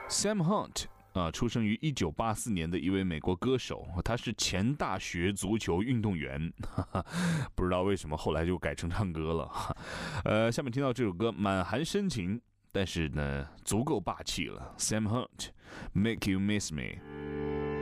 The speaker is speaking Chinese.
Sam Hunt出生于1984年的一位美国歌手，他是前大学足球运动员，不知道为什么后来就改成唱歌了。下面听到这首歌满含深情，但是呢足够霸气了。Sam Hunt，Make You Miss Me。